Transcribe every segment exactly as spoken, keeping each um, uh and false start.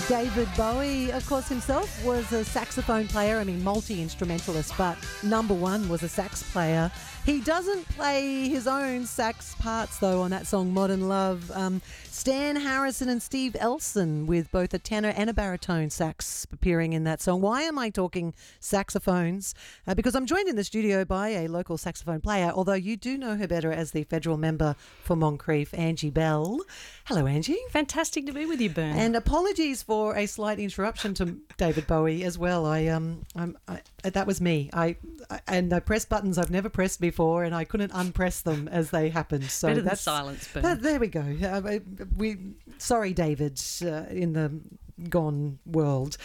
David Bowie, of course, himself was a saxophone player. I mean, multi-instrumentalist, but number one was a sax player. He doesn't play his own sax parts, though, on that song, Modern Love. Um, Stan Harrison and Steve Elson with both a tenor and a baritone sax appearing in that song. Why am I talking saxophones? Uh, because I'm joined in the studio by a local saxophone player, although you do know her better as the federal member for Moncrief, Angie Bell. Hello, Angie. Fantastic to be with you, Bern. And apologies for a slight interruption to David Bowie as well. I um, I'm, I, that was me. I, I and I pressed buttons I've never pressed before, and I couldn't unpress them as they happened. So Better than that's silence, Bern. that, there we go. Uh, we sorry, David, uh, in the gone world.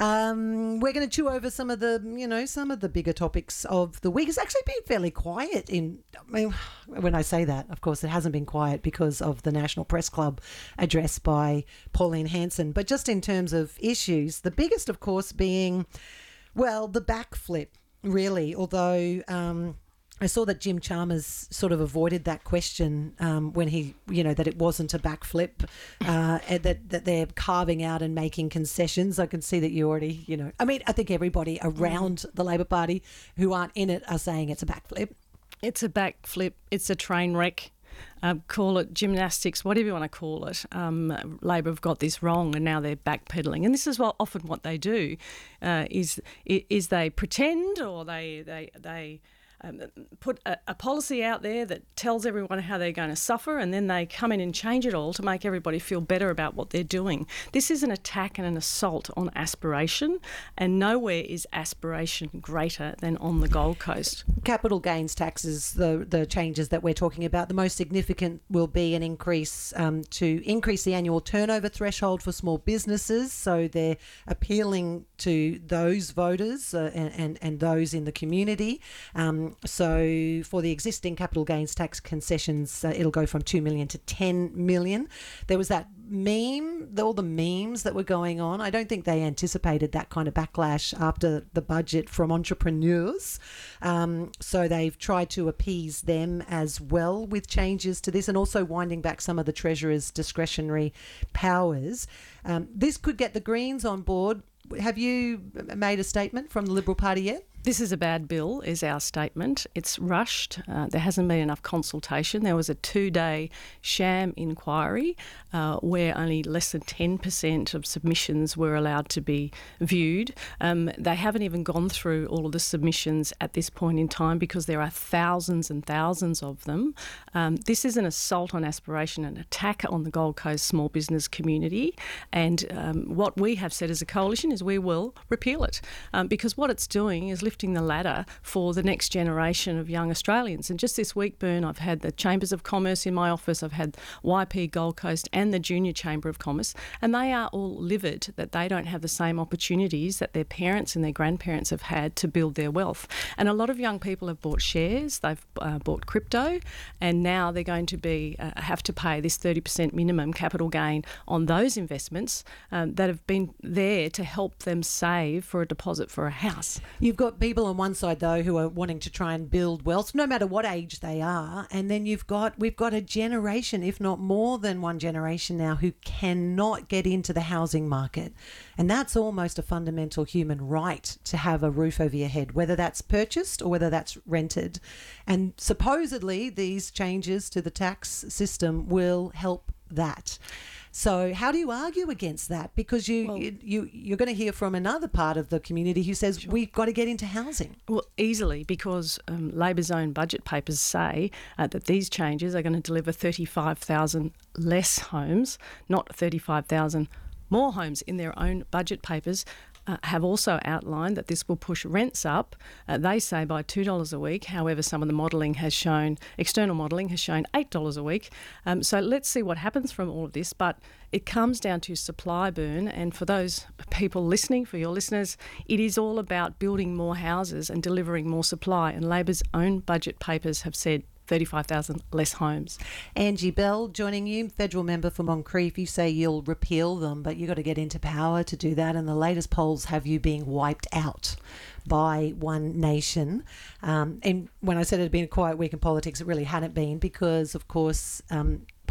Um, we're going to chew over some of the, you know, some of the bigger topics of the week. It's actually been fairly quiet in, I mean, when I say that, of course, it hasn't been quiet because of the National Press Club address by Pauline Hanson. But just in terms of issues, the biggest, of course, being, well, the backflip, really, although... Um, I saw that Jim Chalmers sort of avoided that question um, when he, you know, that it wasn't a backflip, uh, and that, that they're carving out and making concessions. I can see that you already, you know, I mean, I think everybody around mm. the Labor Party who aren't in it are saying it's a backflip. It's a backflip. It's a train wreck. Uh, call it gymnastics, whatever you want to call it. Um, Labor have got this wrong and now they're backpedaling. And this is what often what they do uh, is is they pretend or they they they. Um, put a, a policy out there that tells everyone how they're going to suffer, and then they come in and change it all to make everybody feel better about what they're doing. This is an attack and an assault on aspiration, and nowhere is aspiration greater than on the Gold Coast. Capital gains taxes, the the changes that we're talking about, the most significant will be an increase um, to increase the annual turnover threshold for small businesses. So they're appealing to those voters uh, and, and, and those in the community. Um, So for the existing capital gains tax concessions, uh, it'll go from two million dollars to ten million dollars. There was that meme, all the memes that were going on. I don't think they anticipated that kind of backlash after the budget from entrepreneurs. Um, so they've tried to appease them as well with changes to this, and also winding back some of the Treasurer's discretionary powers. Um, this could get the Greens on board. Have you made a statement from the Liberal Party yet? This is a bad bill, is our statement. It's rushed. Uh, there hasn't been enough consultation. There was a two-day sham inquiry uh, where only less than ten percent of submissions were allowed to be viewed. Um, they haven't even gone through all of the submissions at this point in time because there are thousands and thousands of them. Um, this is an assault on aspiration, an attack on the Gold Coast small business community. And um, what we have said as a coalition is we will repeal it um, because what it's doing is lifting the ladder for the next generation of young Australians. And just this week, Bern, I've had the Chambers of Commerce in my office, I've had Y P Gold Coast and the Junior Chamber of Commerce, and they are all livid that they don't have the same opportunities that their parents and their grandparents have had to build their wealth. And a lot of young people have bought shares, they've uh, bought crypto, and now they're going to be uh, have to pay this thirty percent minimum capital gain on those investments um, that have been there to help them save for a deposit for a house. You've got people on one side, though, who are wanting to try and build wealth, no matter what age they are, and then you've got we've got a generation, if not more than one generation now, who cannot get into the housing market, and that's almost a fundamental human right to have a roof over your head, whether that's purchased or whether that's rented. And supposedly these changes to the tax system will help that. So how do you argue against that? Because you, well, you, you, you're going to hear from another part of the community who says, sure, we've got to get into housing. Well, easily, because um, Labor's own budget papers say uh, that these changes are going to deliver thirty-five thousand less homes, not thirty-five thousand more homes in their own budget papers. Uh, have also outlined that this will push rents up, uh, they say, by two dollars a week. However, some of the modelling has shown, external modelling has shown eight dollars a week. Um, so let's see what happens from all of this. But it comes down to supply, Bern. And for those people listening, for your listeners, it is all about building more houses and delivering more supply. And Labor's own budget papers have said thirty-five thousand less homes. Angie Bell joining you, federal member for Moncrief. You say you'll repeal them, but you've got to get into power to do that, and the latest polls have you being wiped out by One Nation. Um, and when I said it had been a quiet week in politics, it really hadn't been, because, of course, um,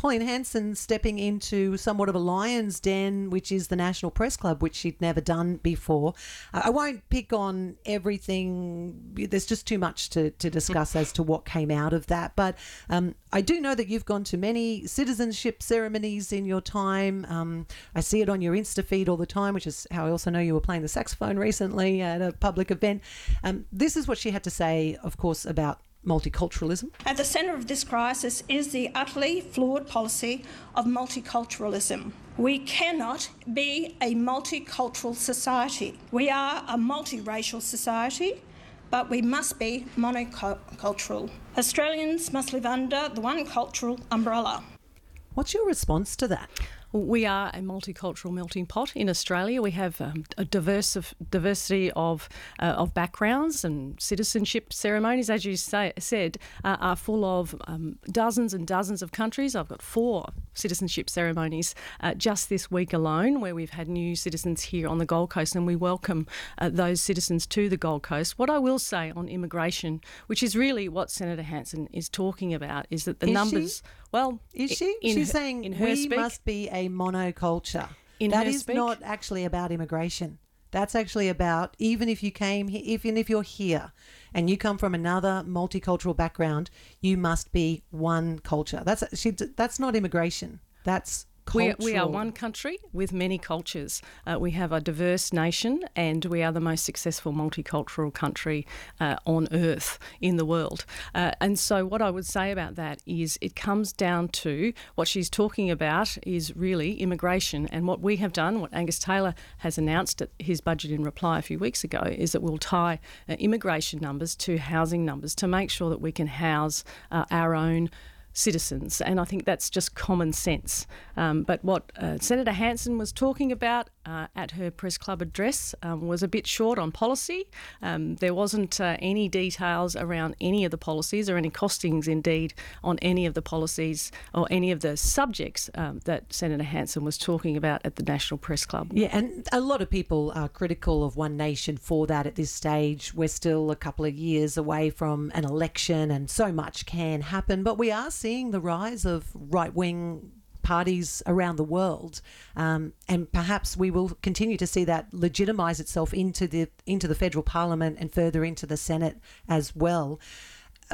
Pauline Hanson stepping into somewhat of a lion's den, which is the National Press Club, which she'd never done before. Uh, I won't pick on everything. There's just too much to, to discuss as to what came out of that. But um, I do know that you've gone to many citizenship ceremonies in your time. Um, I see it on your Insta feed all the time, which is how I also know you were playing the saxophone recently at a public event. Um, this is what she had to say, of course, about multiculturalism. At the centre of this crisis is the utterly flawed policy of multiculturalism. We cannot be a multicultural society. We are a multiracial society, but we must be monocultural. Australians must live under the one cultural umbrella. What's your response to that? We are a multicultural melting pot in Australia. We have um, a diverse of, diversity of uh, of backgrounds, and citizenship ceremonies, as you say, said, uh, are full of um, dozens and dozens of countries. I've got four citizenship ceremonies uh, just this week alone, where we've had new citizens here on the Gold Coast, and we welcome uh, those citizens to the Gold Coast. What I will say on immigration, which is really what Senator Hanson is talking about, is that the is numbers... She? Well, is she? In, She's saying in her we speak, must be a monoculture. In that her is speak, not actually about immigration. That's actually about, even if you came here, even if you're here and you come from another multicultural background, you must be one culture. That's she. That's not immigration. That's We, we are one country with many cultures. Uh, we have a diverse nation, and we are the most successful multicultural country uh, on earth in the world. Uh, and so what I would say about that is it comes down to what she's talking about is really immigration. And what we have done, what Angus Taylor has announced at his budget in reply a few weeks ago, is that we'll tie uh, immigration numbers to housing numbers to make sure that we can house uh, our own citizens, and I think that's just common sense. Um, but what uh, Senator Hanson was talking about uh, at her press club address um, was a bit short on policy. Um, there wasn't uh, any details around any of the policies or any costings, indeed, on any of the policies or any of the subjects um, that Senator Hanson was talking about at the National Press Club. Yeah, and a lot of people are critical of One Nation for that at this stage. We're still a couple of years away from an election, and so much can happen, but we are seeing the rise of right-wing parties around the world, um, and perhaps we will continue to see that legitimise itself into the into the federal parliament and further into the Senate as well. Uh,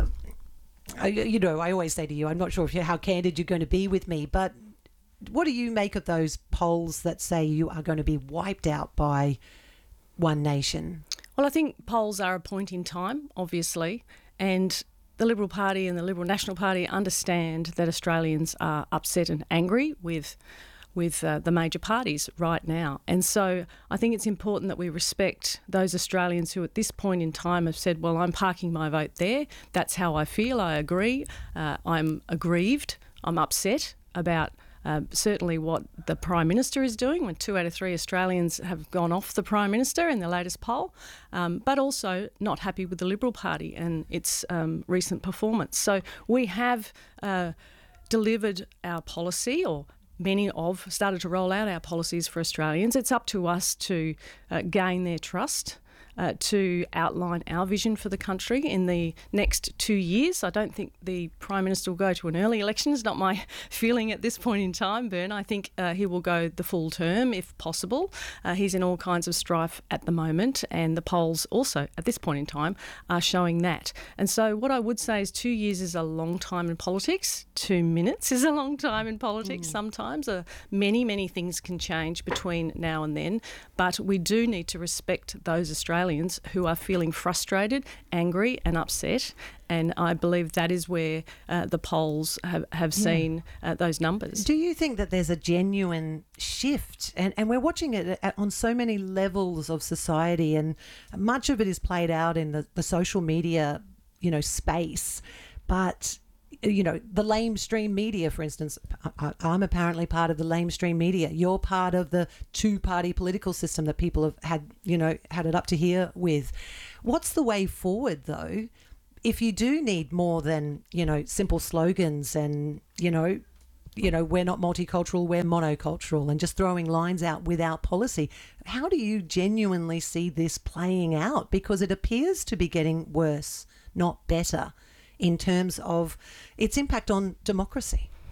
I, you know, I always say to you, I'm not sure if you're, how candid you're going to be with me, but what do you make of those polls that say you are going to be wiped out by One Nation? Well, I think polls are a point in time, obviously, and the Liberal Party and the Liberal National Party understand that Australians are upset and angry with with uh, the major parties right now. And so I think it's important that we respect those Australians who at this point in time have said, well, I'm parking my vote there. That's how I feel. I agree. Uh, I'm aggrieved. I'm upset about Uh, certainly what the Prime Minister is doing, when two out of three Australians have gone off the Prime Minister in the latest poll, um, but also not happy with the Liberal Party and its um, recent performance. So we have uh, delivered our policy, or many of started to roll out our policies for Australians. It's up to us to uh, gain their trust, Uh, to outline our vision for the country in the next two years. I don't think the Prime Minister will go to an early election. It's not my feeling at this point in time, Bern. I think uh, he will go the full term if possible. Uh, he's in all kinds of strife at the moment, and the polls also at this point in time are showing that. And so what I would say is two years is a long time in politics. Two minutes is a long time in politics mm. sometimes. Uh, many, many things can change between now and then, but we do need to respect those Australians who are feeling frustrated, angry and upset. And I believe that is where uh, the polls have, have seen yeah. uh, those numbers. Do you think that there's a genuine shift? And, and we're watching it at, on so many levels of society, and much of it is played out in the, the social media, you know, space. But you know, the lamestream media, for instance, I, I'm apparently part of the lamestream media. You're part of the two-party political system that people have had, you know, had it up to here with. What's the way forward, though, if you do need more than, you know, simple slogans and, you know, you know, we're not multicultural, we're monocultural, and just throwing lines out without policy? How do you genuinely see this playing out? Because it appears to be getting worse, not better, in terms of its impact on democracy.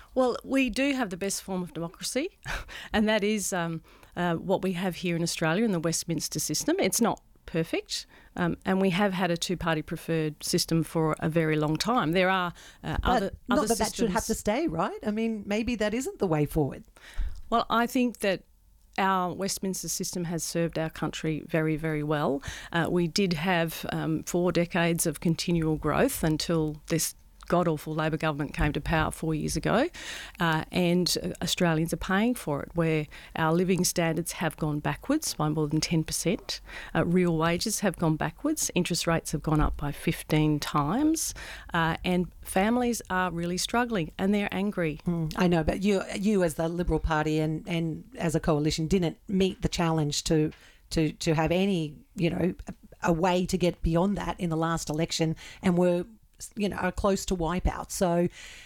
Well, we do have the best form of democracy, and that is um, uh, what we have here in Australia in the Westminster system. It's not perfect, um, and we have had a two-party preferred system for a very long time. There are uh, But other not other that systems. that should have to stay, right? I mean, maybe that isn't the way forward. Well, I think that our Westminster system has served our country very, very well. Uh, we did have um, four decades of continual growth until this god-awful Labor government came to power four years ago, uh, and Australians are paying for it, where our living standards have gone backwards by more than ten percent. Uh, real wages have gone backwards. Interest rates have gone up by fifteen times, uh, and families are really struggling and they're angry. Mm, I know, but you, you as the Liberal Party and, and as a coalition didn't meet the challenge to to to have any, you know, a, a way to get beyond that in the last election, and were, you know, are close to wipeout. So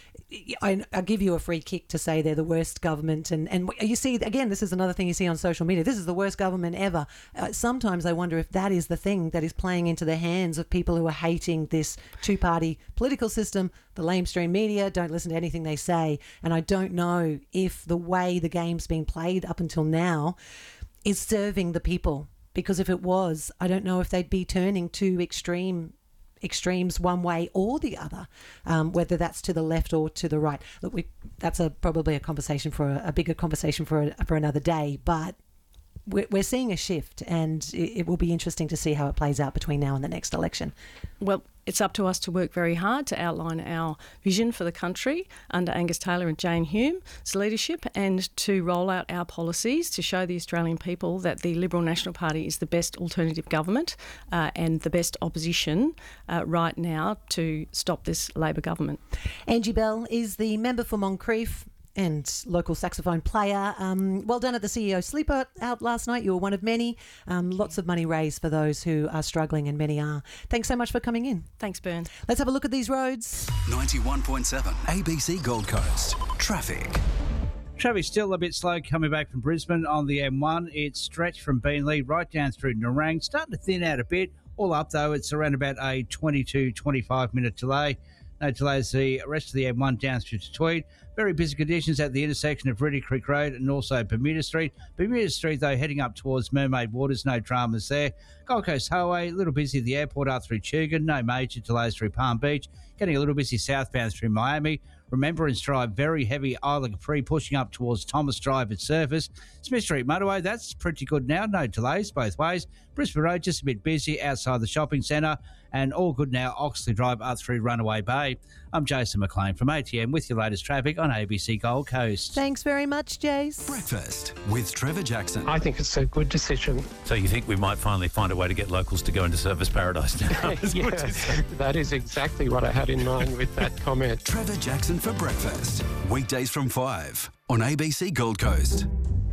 I, I'll give you a free kick to say they're the worst government. And, and you see, again, this is another thing you see on social media. This is the worst government ever. Uh, sometimes I wonder if that is the thing that is playing into the hands of people who are hating this two-party political system. The lamestream media don't listen to anything they say. And I don't know if the way the game's been played up until now is serving the people. Because if it was, I don't know if they'd be turning to extreme extremes one way or the other, um, whether that's to the left or to the right. Look, we, that's a probably a conversation for a, a bigger conversation for a, for another day. But we're, we're seeing a shift, and it, it will be interesting to see how it plays out between now and the next election. Well, it's up to us to work very hard to outline our vision for the country under Angus Taylor and Jane Hume's leadership, and to roll out our policies to show the Australian people that the Liberal National Party is the best alternative government uh, and the best opposition uh, right now to stop this Labor government. Angie Bell is the member for Moncrief and local saxophone player. Um, well done at the C E O Sleeper out last night. You were one of many. Um, lots of money raised for those who are struggling, and many are. Thanks so much for coming in. Thanks, Bern. Let's have a look at these roads. ninety-one point seven A B C Gold Coast. Traffic. Traffic's still a bit slow coming back from Brisbane on the M one. It's stretched from Beenleigh right down through Nerang. Starting to thin out a bit. All up, though, it's around about a twenty-two, twenty-five minute delay. No delays the rest of the M one down through to Tweed. Very busy conditions at the intersection of Ridley Creek Road and also Bermuda Street. Bermuda Street, though, heading up towards Mermaid Waters, no dramas there. Gold Coast Highway, a little busy at the airport up through Tugun. No major delays through Palm Beach. Getting a little busy southbound through Miami. Remembrance Drive, very heavy Isla Capri, pushing up towards Thomas Drive at Surface. Smith Street Motorway, that's pretty good now. No delays both ways. Brisbane Road, just a bit busy outside the shopping centre. And all good now, Oxley Drive up through Runaway Bay. I'm Jason McLean from A T M with your latest traffic on A B C Gold Coast. Thanks very much, Jace. Breakfast with Trevor Jackson. I think it's a good decision. So you think we might finally find a way to get locals to go into Service Paradise now? Yeah, that is exactly what I had in mind with that comment. Trevor Jackson for breakfast. Weekdays from five on A B C Gold Coast.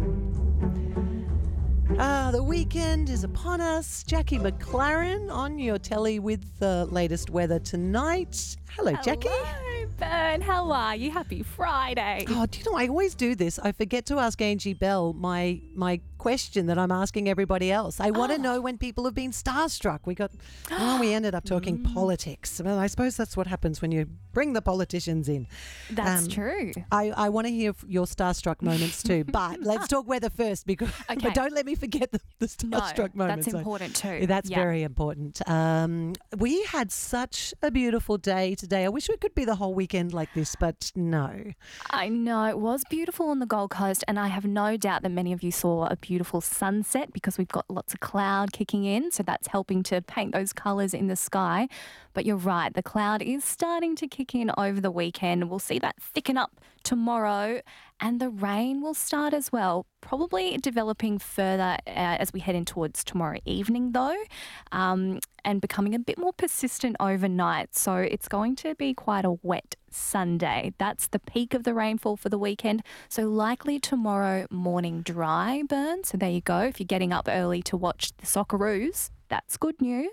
Ah, the weekend is upon us. Jackie McLaren on your telly with the latest weather tonight. Hello, Jackie. Hello, Bern. How are you? Happy Friday. Oh, do you know, I always do this. I forget to ask Angie Bell my my question that I'm asking everybody else. I want to Oh. know when people have been starstruck. We got, well, we ended up talking Mm. politics. Well, I suppose that's what happens when you bring the politicians in. That's Um, true. I, I want to hear your starstruck moments too, but let's talk weather first, because Okay. but don't let me forget the, the No, starstruck moments. that's important too. Yeah, That's Yeah. very important. Um, we had such a beautiful day today. I wish we could be the whole weekend like this, but no. I know it was beautiful on the Gold Coast, and I have no doubt that many of you saw a beautiful sunset because we've got lots of cloud kicking in, so that's helping to paint those colours in the sky. But you're right, the cloud is starting to kick in over the weekend. We'll see that thicken up tomorrow, and the rain will start as well, probably developing further uh, as we head in towards tomorrow evening though, um, and becoming a bit more persistent overnight. So it's going to be quite a wet Sunday. That's the peak of the rainfall for the weekend. So likely tomorrow morning dry, Burn. So there you go. If you're getting up early to watch the Socceroos, that's good news.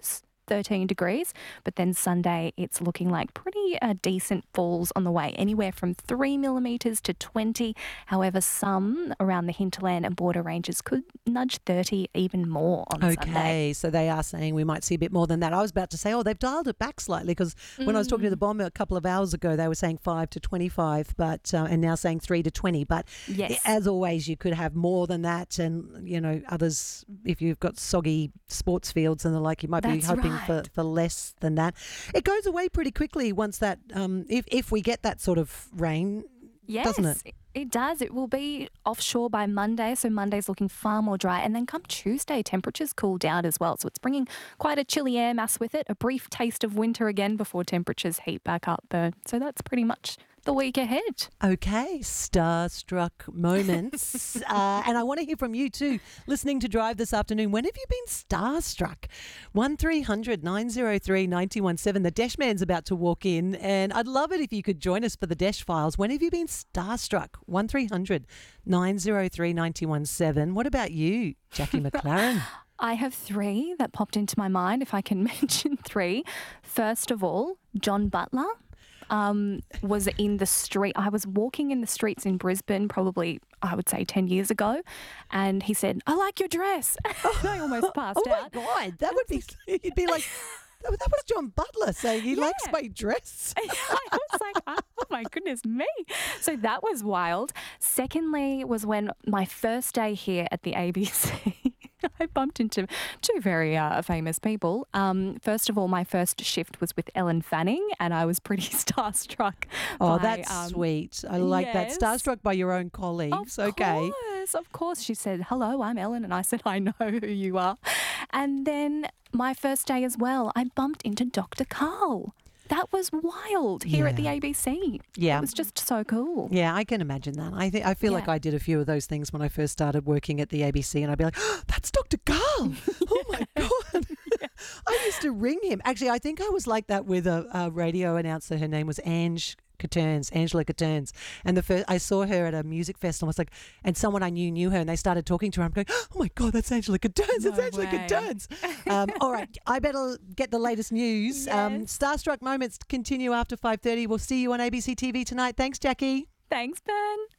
thirteen degrees. But then Sunday, it's looking like pretty uh, decent falls on the way, anywhere from three millimetres to twenty. However, some around the hinterland and border ranges could nudge thirty, even more on Okay, Sunday. Okay, so they are saying we might see a bit more than that. I was about to say, oh, they've dialed it back slightly because mm. when I was talking to the bomber a couple of hours ago, they were saying five to twenty-five, but uh, and now saying three to twenty. But yes. as always, you could have more than that, and you know, others, if you've got soggy sports fields and the like, you might That's be hoping right. for, for less than that. It goes away pretty quickly once that, um, if if we get that sort of rain, yes. doesn't it? It does. It will be offshore by Monday, so Monday's looking far more dry. And then come Tuesday, temperatures cool down as well. So it's bringing quite a chilly air mass with it, a brief taste of winter again before temperatures heat back up. Though. So that's pretty much the week ahead. Okay, starstruck moments. uh, and I want to hear from you too, listening to Drive this afternoon. When have you been starstruck? one three hundred nine oh three nine one seven. The Desh Man's about to walk in, and I'd love it if you could join us for the Desh Files. When have you been starstruck? one three hundred nine oh three nine one seven. What about you, Jackie McLaren? I have three that popped into my mind, if I can mention three. First of all, John Butler. Um, was in the street. I was walking in the streets in Brisbane probably, I would say, ten years ago, and he said, "I like your dress." I almost passed oh out. Oh, my God. That would be, you'd be like, that was John Butler saying he Yeah. likes my dress. I was like, oh my goodness me. So that was wild. Secondly was when my first day here at the A B C, I bumped into two very uh, famous people. Um, first of all, my first shift was with Ellen Fanning, and I was pretty starstruck. Oh, by, that's um, sweet. I like yes. that. Starstruck by your own colleagues. Of okay. course, of course. She said, "Hello, I'm Ellen," and I said, "I know who you are." And then my first day as well, I bumped into Doctor Carl. That was wild here Yeah. at the A B C. Yeah. It was just so cool. Yeah, I can imagine that. I think I feel like Yeah. I did a few of those things when I first started working at the A B C, and I'd be like, oh, "That's Doctor Carl! Oh my God!" I used to ring him. Actually, I think I was like that with a, a radio announcer. Her name was Ange Caterns, Angela Caterns, and the first I saw her at a music festival. I was like, and someone I knew knew her, and they started talking to her. I'm going, "Oh my God, that's Angela Caterns! No It's Angela way. Caterns!" Um, all right, I better get the latest news. Um, Yes. Starstruck moments continue after five thirty. We'll see you on A B C T V tonight. Thanks, Jackie. Thanks, Ben.